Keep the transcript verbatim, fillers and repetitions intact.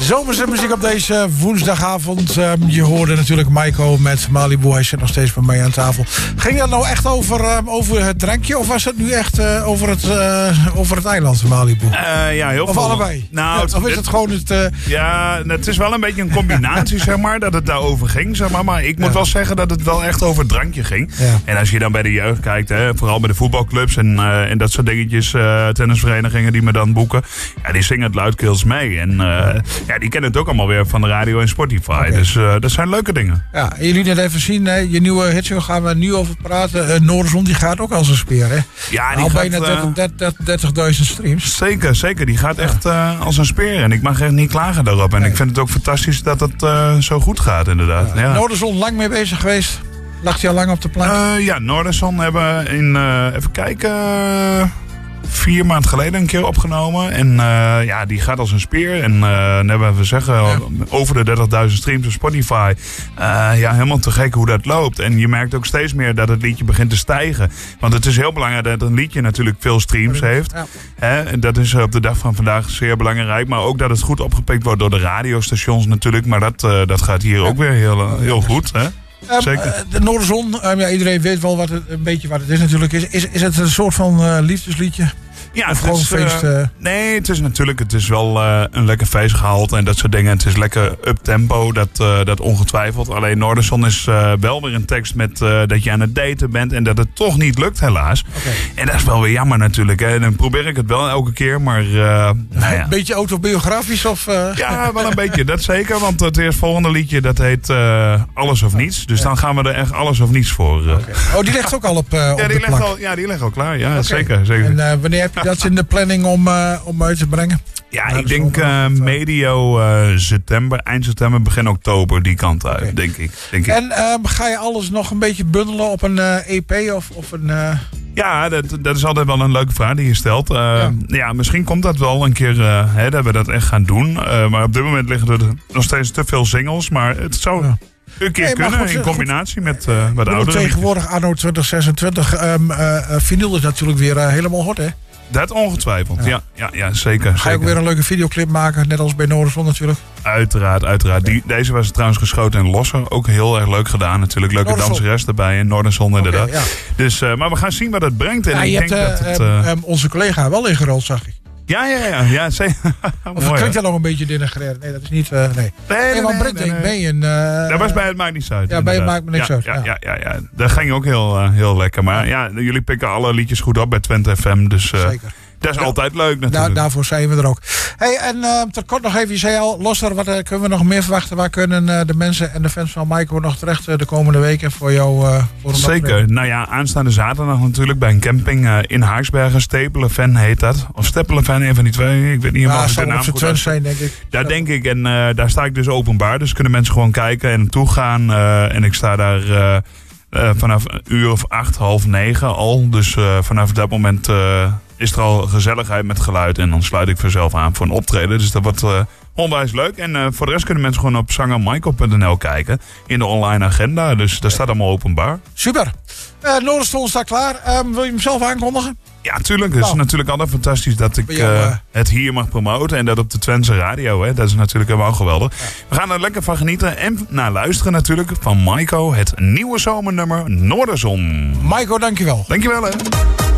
Zomerse muziek op deze woensdagavond. Um, je hoorde natuurlijk Maiko met Malibu. Hij zit nog steeds bij mij aan tafel. Ging dat nou echt over, um, over het drankje? Of was het nu echt uh, over, het, uh, over het eiland Malibu? Uh, ja, heel of veel. allebei? Nou, ja, het, of is het gewoon het... Uh... Ja, het is wel een beetje een combinatie, zeg maar, dat het daarover ging, zeg maar. Maar ik moet ja. wel zeggen dat het wel echt over het drankje ging. Ja. En als je dan bij de jeugd kijkt, hè, vooral bij de voetbalclubs en, uh, en dat soort dingetjes, uh, tennisverenigingen die me dan boeken, ja, die zingen het luidkeels mee. En uh, ja, die kennen het ook allemaal weer van de radio en Spotify. Okay. Dus uh, dat zijn leuke dingen. Ja, en jullie net even zien, hè, je nieuwe hitshow gaan we nu over praten. Uh, Noorderzon, die gaat ook als een speer, hè? Ja, die al gaat, bijna dertigduizend streams. Zeker, zeker. Die gaat echt uh, als een speer. En ik mag echt niet klagen daarop. En nee. ik vind het ook fantastisch dat het uh, zo goed gaat, inderdaad. Ja. Ja. Noorderzon, lang mee bezig geweest? Lag hij al lang op de plank? Uh, ja, Noorderzon hebben in, uh, even kijken, uh, vier maanden geleden een keer opgenomen. En uh, ja, die gaat als een speer. En uh, net wat we zeggen, ja. over de dertigduizend streams op Spotify. Uh, ja, helemaal te gek hoe dat loopt. En je merkt ook steeds meer dat het liedje begint te stijgen. Want het is heel belangrijk dat een liedje natuurlijk veel streams heeft. Ja. Hè? En dat is op de dag van vandaag zeer belangrijk. Maar ook dat het goed opgepikt wordt door de radiostations natuurlijk. Maar dat, uh, dat gaat hier ja. ook weer heel, heel goed, hè? Um, Zeker. De Noorderzon, um, ja, iedereen weet wel wat het, een beetje wat het is natuurlijk. Is, is, is het een soort van uh, liefdesliedje? Ja, of het is, feest, uh... nee, het is natuurlijk het is wel uh, een lekker feestgehalte en dat soort dingen. Het is lekker up-tempo, dat, uh, dat ongetwijfeld. Alleen Noorderzon is uh, wel weer een tekst met uh, dat je aan het daten bent en dat het toch niet lukt helaas. Okay. En dat is wel weer jammer natuurlijk. Hè. Dan probeer ik het wel elke keer, maar... Uh, nou ja. Een beetje autobiografisch of... Uh... Ja, wel een beetje, dat zeker. Want het eerstvolgende liedje dat heet uh, Alles of Niets. Dus ja. dan gaan we er echt alles of niets voor. Uh. Okay. Oh, die ligt ook al op, uh, ja, op die de ligt plank. al, ja, die ligt al klaar. Ja, okay. zeker. zeker. En uh, wanneer heb je dat in de planning om, uh, om uit te brengen? Ja, nou, ik denk uh, medio uh, september, eind september, begin oktober, die kant uit, okay. denk ik. Denk en uh, ga je alles nog een beetje bundelen op een uh, E P of, of een... Uh... Ja, dat, dat is altijd wel een leuke vraag die je stelt. Uh, ja. ja, misschien komt dat wel een keer uh, hè, dat we dat echt gaan doen. Uh, maar op dit moment liggen er nog steeds te veel singles, maar het zou... Ja. Een keer nee, kunnen, goed, in combinatie goed. met uh, wat oudere. Tegenwoordig anno twintig zesentwintig, um, uh, vinyl is natuurlijk weer uh, helemaal hot, hè? Dat ongetwijfeld, ja, ja, ja, ja zeker. Ga je zeker. ook weer een leuke videoclip maken, net als bij Noorderzon natuurlijk? Uiteraard, uiteraard. Die, deze was trouwens geschoten in Losser. Ook heel erg leuk gedaan natuurlijk. Leuke danseres erbij in Noorderzon inderdaad. Okay, ja. Dus, uh, maar we gaan zien wat het brengt. En ja, ik je denk hebt uh, dat het, uh... um, onze collega wel ingerold, zag ik. Ja, ja, ja. ja zeker. Of klinkt dat nog een beetje denigrerend? Nee, dat is niet... Uh, nee. Nee, nee, nee, nee, Brit, nee, nee. Ben je een, uh, dat was bij Het Maakt Niks Uit. Ja, bij Het Maakt Me Niks ja, Uit. Ja, ja, ja, ja. Dat ging ook heel, uh, heel lekker. Maar ja, jullie pikken alle liedjes goed op bij Twente F M. Dus uh, zeker. Dat is ja, altijd leuk natuurlijk. Daar, daarvoor zijn we er ook. Hey, en uh, tot kort nog even, je zei al, Losser, wat uh, kunnen we nog meer verwachten? Waar kunnen uh, de mensen en de fans van Maiko nog terecht uh, de komende weken voor jou? Uh, voor een Zeker. Optreden? Nou ja, aanstaande zaterdag natuurlijk bij een camping uh, in Haaksbergen. Stepelen-Fan heet dat. Of Steppelen-Fan, een van die twee. Ik weet niet helemaal of de naam goed is. Zijn, denk ik. Daar denk ik. En uh, daar sta ik dus openbaar. Dus kunnen mensen gewoon kijken en naartoe gaan. Uh, en ik sta daar... Uh, Uh, vanaf een uur of acht, half negen al. Dus uh, vanaf dat moment uh, is er al gezelligheid met geluid. En dan sluit ik vanzelf aan voor een optreden. Dus dat wordt uh, onwijs leuk. En uh, voor de rest kunnen mensen gewoon op zanger maiko punt n l kijken. In de online agenda. Dus dat staat allemaal openbaar. Super. Uh, Noorderzon staat klaar. Um, wil je hem zelf aankondigen? Ja, tuurlijk. Het is nou. natuurlijk altijd fantastisch dat ik jou, uh, het hier mag promoten. En dat op de Twentse radio. Hè. Dat is natuurlijk helemaal geweldig. Ja. We gaan er lekker van genieten. En naar luisteren natuurlijk van Maiko. Het nieuwe zomernummer Noorderzon. Maiko, dankjewel. Dankjewel hè.